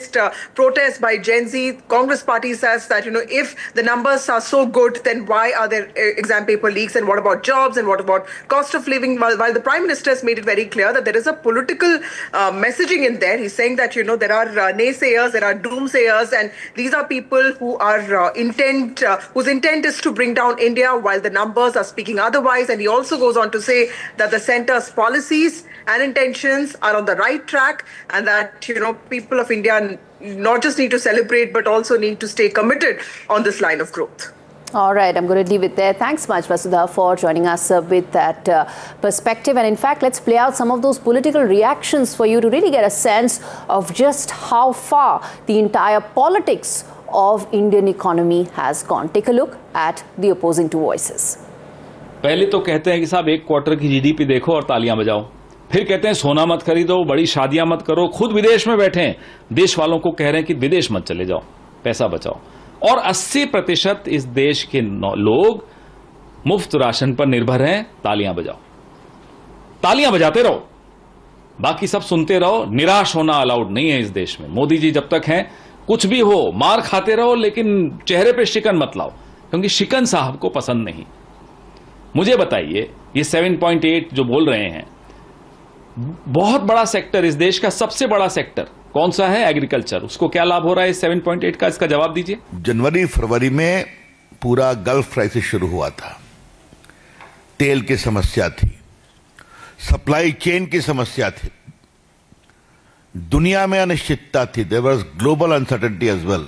latest protest by Gen Z, Congress party says that, if the numbers are so good, then why are there exam paper leaks? And what about jobs? And what about cost of living? While the Prime Minister has made it very clear that there is a political messaging in there. He's saying that, there are naysayers, there are doomsayers, and these are people who are whose intent is to bring down India, while the numbers are speaking otherwise. And he also goes on to say that the centre's policies and intentions are on the right track, and that, people of India not just need to celebrate, but also need to stay committed on this line of growth. All right, I'm going to leave it there. Thanks much, Vasudha, for joining us with that perspective. And in fact, let's play out some of those political reactions for you to really get a sense of just how far the entire politics of Indian economy has gone. Take a look at the opposing two voices. पहले तो कहते हैं कि साहब एक quarter की GDP देखो और तालियां बजाओ, फिर कहते हैं सोना मत खरीदो, बड़ी शादियां मत करो, खुद विदेश में बैठे हैं, देश वालों को कह रहे हैं कि विदेश मत चले जाओ, पैसा बचाओ। और 80% इस देश के लोग मुफ्त राशन पर निर्भर हैं। तालियां बजाओ, तालियां बजाते रहो, बाकी सब सुनते रहो। निराश होना अलाउड नहीं है इस देश में। मोदी जी जब तक हैं, कुछ भी हो, मार खाते रहो, लेकिन चेहरे पे शिकन मत लाओ, क्योंकि शिकन साहब को पसंद नहीं। मुझे बताइए, ये 7.8 जो बोल रहे हैं, बहुत बड़ा सेक्टर, इस देश का सबसे बड़ा सेक्टर कौन सा है? एग्रीकल्चर। उसको क्या लाभ हो रहा है 7.8 का? इसका जवाब दीजिए। जनवरी फरवरी में पूरा गल्फ क्राइसिस शुरू हुआ था, तेल की समस्या थी, सप्लाई चेन की समस्या थी, दुनिया में अनिश्चितता थी, there was global uncertainty as well.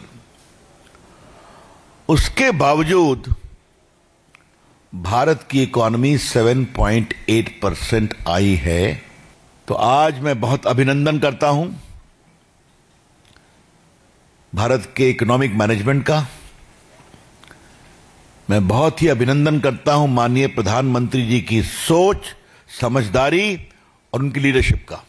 उसके बावजूद भारत की इकोनॉमी 7.8% आई है। तो आज मैं बहुत अभिनंदन करता हूं भारत के इकोनॉमिक मैनेजमेंट का। मैं बहुत ही अभिनंदन करता हूं माननीय प्रधानमंत्री जी की सोच, समझदारी और उनकी लीडरशिप का,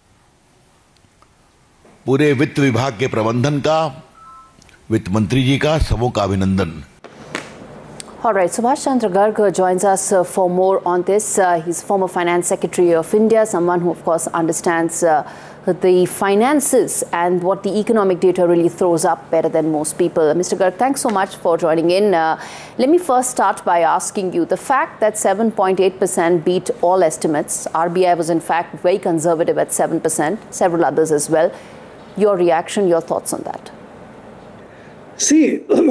पूरे वित्त विभाग के प्रबंधन का, वित्त मंत्री जी का, सबों का अभिनंदन। All right, Subhash Chandra Garg joins us for more on this. He's former Finance Secretary of India, someone who, of course, understands the finances and what the economic data really throws up better than most people. Mr. Garg, thanks so much for joining in. Let me first start by asking you, the fact that 7.8% beat all estimates, RBI was in fact very conservative at 7%, several others as well. Your reaction, your thoughts on that? See,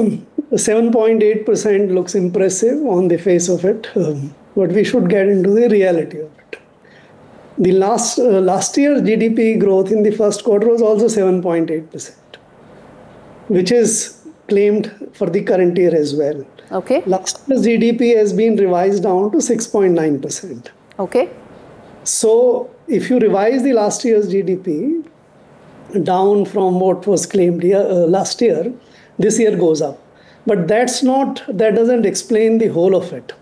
7.8% looks impressive on the face of it, but we should get into the reality of it. The last year's GDP growth in the first quarter was also 7.8%, which is claimed for the current year as well. Okay. Last year's GDP has been revised down to 6.9%. Okay. So if you revise the last year's GDP down from what was claimed last year, this year goes up. But that doesn't explain the whole of it.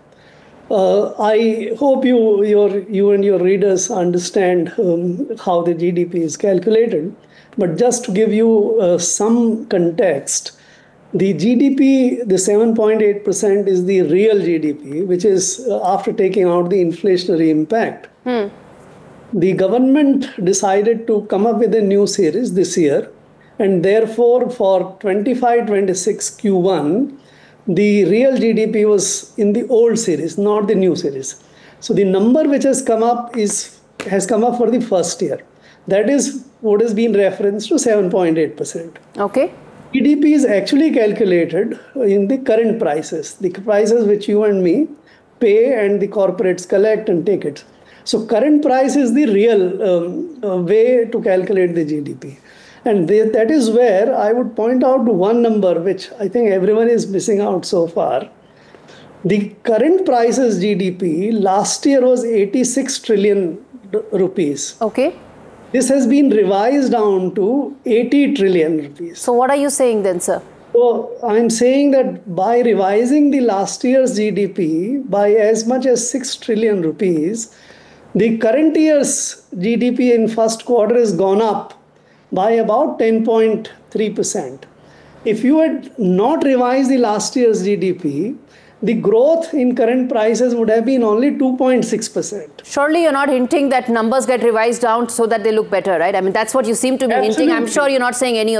I hope you and your readers understand how the GDP is calculated. But just to give you some context, the GDP, the 7.8% is the real GDP, which is after taking out the inflationary impact. The government decided to come up with a new series this year. And therefore, for 25-26 Q1, the real GDP was in the old series, not the new series. So the number which has come up for the first year. That is what has been referenced to 7.8%. Okay. GDP is actually calculated in the current prices, the prices which you and me pay and the corporates collect and take it. So current price is the real way to calculate the GDP. And that is where I would point out one number which I think everyone is missing out so far. The current prices GDP last year was 86 trillion rupees. Okay. This has been revised down to 80 trillion rupees. So what are you saying then, sir? So I'm saying that by revising the last year's GDP by as much as 6 trillion rupees, the current year's GDP in first quarter has gone up by about 10.3%. If you had not revised the last year's GDP, the growth in current prices would have been only 2.6%. Surely you're not hinting that numbers get revised down so that they look better, right? I mean, that's what you seem to be hinting. I'm sure you're not saying any of